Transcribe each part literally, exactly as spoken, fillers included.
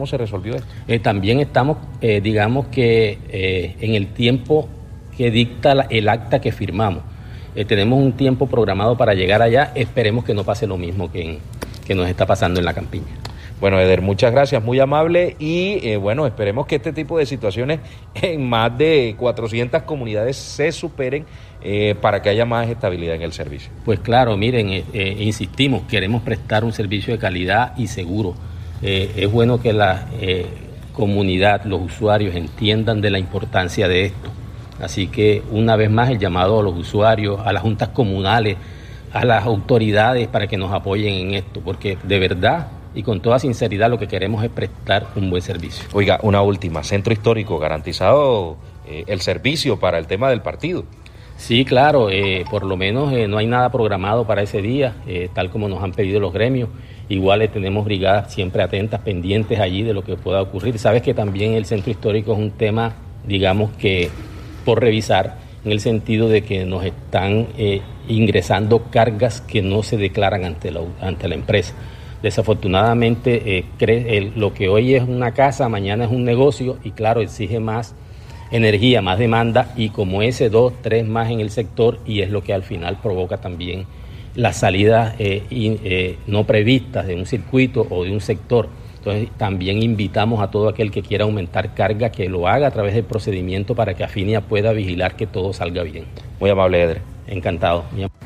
¿Cómo se resolvió esto? Eh, también estamos, eh, digamos que eh, en el tiempo que dicta la, el acta que firmamos. Eh, tenemos un tiempo programado para llegar allá. Esperemos que no pase lo mismo que, en, que nos está pasando en la campiña. Bueno, Eder, muchas gracias, muy amable y eh, bueno, esperemos que este tipo de situaciones en más de cuatrocientas comunidades se superen eh, para que haya más estabilidad en el servicio. Pues claro, miren, eh, eh, insistimos, queremos prestar un servicio de calidad y seguro. Eh, es bueno que la eh, comunidad, los usuarios entiendan de la importancia de esto. Así que una vez más el llamado a los usuarios, a las juntas comunales, a las autoridades para que nos apoyen en esto, porque de verdad y con toda sinceridad lo que queremos es prestar un buen servicio. Oiga, una última, Centro Histórico, garantizado eh, el servicio para el tema del partido. Sí, claro, eh, por lo menos eh, no hay nada programado para ese día, eh, tal como nos han pedido los gremios. Igual eh, tenemos brigadas siempre atentas, pendientes allí de lo que pueda ocurrir. Sabes que también el Centro Histórico es un tema, digamos que por revisar, en el sentido de que nos están eh, ingresando cargas que no se declaran ante la, ante la empresa. Desafortunadamente, eh, cree, el, lo que hoy es una casa, mañana es un negocio y claro, exige más energía, más demanda y como ese dos, tres más en el sector y es lo que al final provoca también las salidas eh, in, eh, no previstas de un circuito o de un sector. Entonces también invitamos a todo aquel que quiera aumentar carga que lo haga a través del procedimiento para que Afinia pueda vigilar que todo salga bien. Muy amable, Eder. Encantado.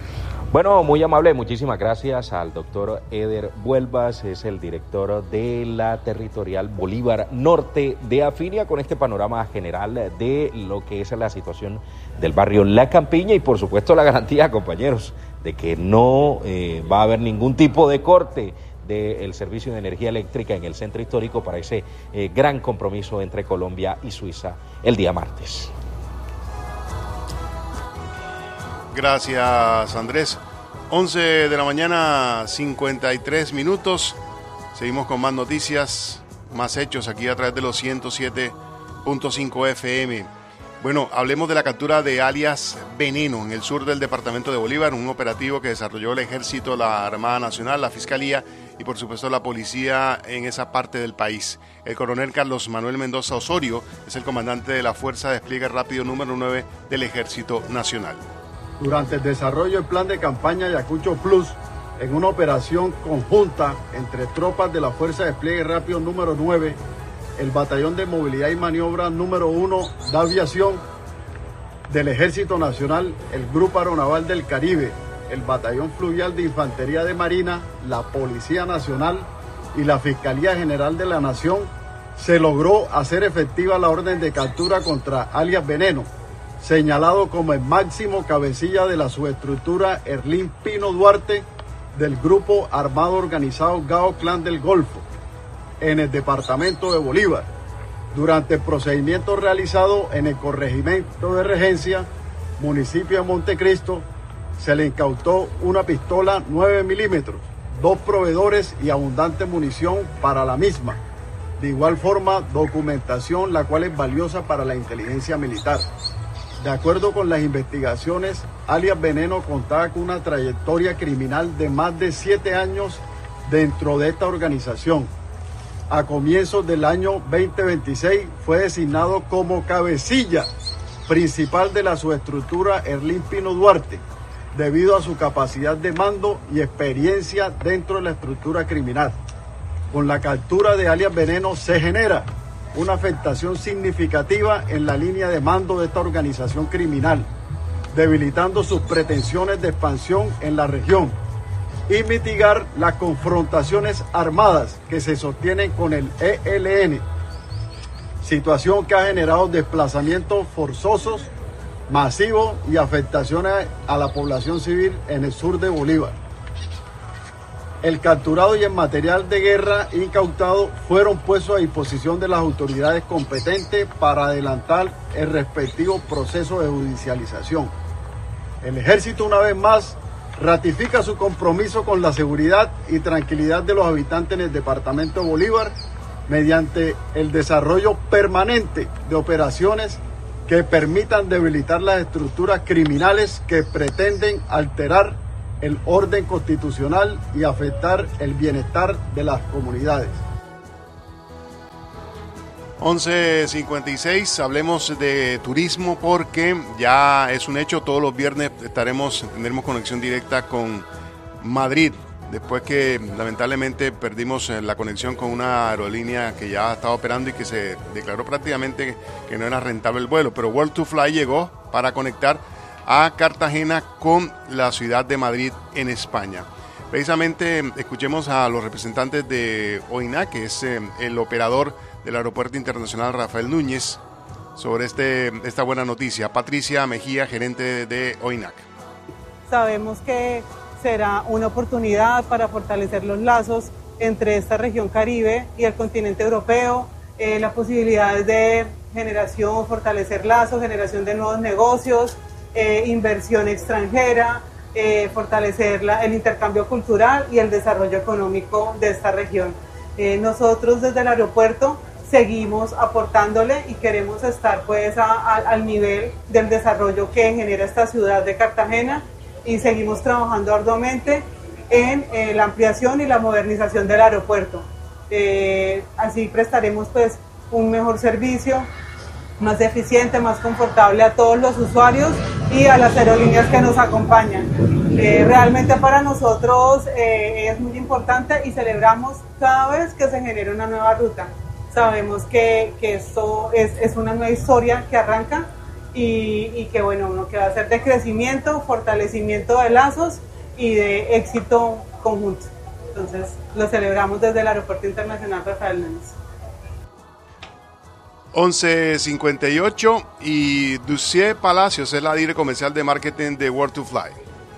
Bueno, muy amable, muchísimas gracias al doctor Eder Vuelvas, es el director de la Territorial Bolívar Norte de Afinia, con este panorama general de lo que es la situación del barrio La Campiña y por supuesto la garantía, compañeros, de que no eh, va a haber ningún tipo de corte del servicio de energía eléctrica en el centro histórico para ese eh, gran compromiso entre Colombia y Suiza el día martes. Gracias, Andrés. once de la mañana, cincuenta y tres minutos. Seguimos con más noticias, más hechos aquí a través de los ciento siete punto cinco F M. Bueno, hablemos de la captura de alias Veneno en el sur del departamento de Bolívar, un operativo que desarrolló el Ejército, la Armada Nacional, la Fiscalía y por supuesto la policía en esa parte del país. El coronel Carlos Manuel Mendoza Osorio es el comandante de la Fuerza de Despliegue Rápido número nueve del Ejército Nacional. Durante el desarrollo del plan de campaña Ayacucho Plus, en una operación conjunta entre tropas de la Fuerza de Despliegue Rápido número nueve, el Batallón de Movilidad y Maniobra número uno de Aviación del Ejército Nacional, el Grupo Aeronaval del Caribe, el Batallón Fluvial de Infantería de Marina, la Policía Nacional y la Fiscalía General de la Nación, se logró hacer efectiva la orden de captura contra alias Veneno, señalado como el máximo cabecilla de la subestructura Erlín Pino Duarte del Grupo Armado Organizado Gao Clan del Golfo, en el departamento de Bolívar. Durante el procedimiento realizado en el corregimiento de Regencia, municipio de Montecristo, se le incautó una pistola nueve milímetros, dos proveedores y abundante munición para la misma. De igual forma, documentación la cual es valiosa para la inteligencia militar. De acuerdo con las investigaciones, alias Veneno contaba con una trayectoria criminal de más de siete años dentro de esta organización. A comienzos del año veinte veintiséis fue designado como cabecilla principal de la subestructura Erlín Pino Duarte, debido a su capacidad de mando y experiencia dentro de la estructura criminal. Con la captura de alias Veneno se genera una afectación significativa en la línea de mando de esta organización criminal, debilitando sus pretensiones de expansión en la región y mitigar las confrontaciones armadas que se sostienen con el E L N, situación que ha generado desplazamientos forzosos, masivos y afectaciones a la población civil en el sur de Bolívar. El capturado y el material de guerra incautado fueron puestos a disposición de las autoridades competentes para adelantar el respectivo proceso de judicialización. El Ejército, una vez más, ratifica su compromiso con la seguridad y tranquilidad de los habitantes en el departamento de Bolívar mediante el desarrollo permanente de operaciones que permitan debilitar las estructuras criminales que pretenden alterar el orden constitucional y afectar el bienestar de las comunidades. once cincuenta y seis, hablemos de turismo porque ya es un hecho, todos los viernes estaremos, tendremos conexión directa con Madrid, después que lamentablemente perdimos la conexión con una aerolínea que ya estaba operando y que se declaró prácticamente que no era rentable el vuelo, pero World to Fly llegó para conectar a Cartagena con la ciudad de Madrid en España. Precisamente escuchemos a los representantes de OINAC, que es eh, el operador del Aeropuerto Internacional Rafael Núñez, sobre este, esta buena noticia. Patricia Mejía, gerente de OINAC. Sabemos que será una oportunidad para fortalecer los lazos entre esta región Caribe y el continente europeo, eh, las posibilidades de generación, fortalecer lazos, generación de nuevos negocios, eh, inversión extranjera, eh, fortalecer la, el intercambio cultural y el desarrollo económico de esta región. Eh, nosotros desde el aeropuerto seguimos aportándole y queremos estar pues a, a, al nivel del desarrollo que genera esta ciudad de Cartagena y seguimos trabajando arduamente en eh, la ampliación y la modernización del aeropuerto. Eh, así prestaremos pues un mejor servicio, más eficiente, más confortable a todos los usuarios y a las aerolíneas que nos acompañan. Eh, realmente para nosotros eh, es muy importante y celebramos cada vez que se genera una nueva ruta. Sabemos que, que esto es, es una nueva historia que arranca y, y que bueno, uno que va a ser de crecimiento, fortalecimiento de lazos y de éxito conjunto. Entonces lo celebramos desde el Aeropuerto Internacional Rafael Núñez. once cincuenta y ocho y Ducier Palacios es la líder comercial de marketing de World to Fly.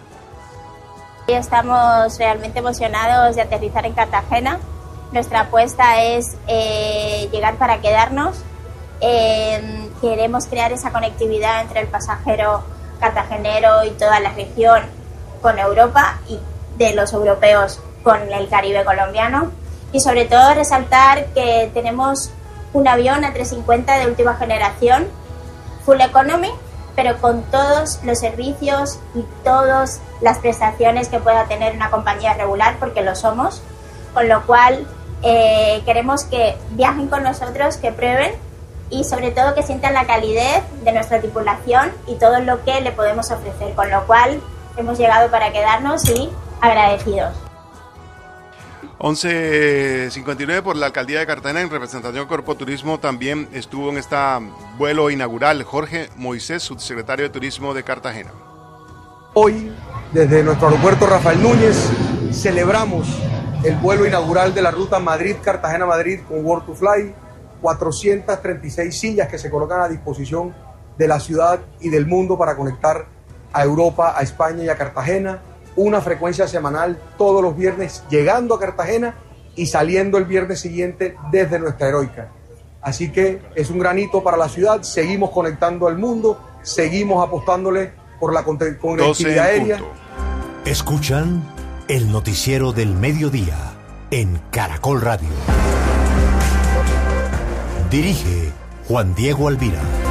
Estamos realmente emocionados de aterrizar en Cartagena. Nuestra apuesta es eh, llegar para quedarnos. Eh, queremos crear esa conectividad entre el pasajero cartagenero y toda la región con Europa y de los europeos con el Caribe colombiano. Y sobre todo resaltar que tenemos un avión A trescientos cincuenta de última generación, full economy, pero con todos los servicios y todas las prestaciones que pueda tener una compañía regular, porque lo somos, con lo cual eh, queremos que viajen con nosotros, que prueben y sobre todo que sientan la calidez de nuestra tripulación y todo lo que le podemos ofrecer, con lo cual hemos llegado para quedarnos y agradecidos. once cincuenta y nueve por la Alcaldía de Cartagena, en representación del Corpo Turismo, también estuvo en este vuelo inaugural Jorge Moisés, subsecretario de Turismo de Cartagena. Hoy, desde nuestro aeropuerto Rafael Núñez, celebramos el vuelo inaugural de la ruta Madrid-Cartagena-Madrid con World to Fly, cuatrocientas treinta y seis sillas que se colocan a disposición de la ciudad y del mundo para conectar a Europa, a España y a Cartagena. Una frecuencia semanal todos los viernes, llegando a Cartagena y saliendo el viernes siguiente desde nuestra heroica. Así que es un granito para la ciudad, seguimos conectando al mundo, seguimos apostándole por la conectividad aérea. Escuchan el noticiero del mediodía en Caracol Radio. Dirige Juan Diego Alvira.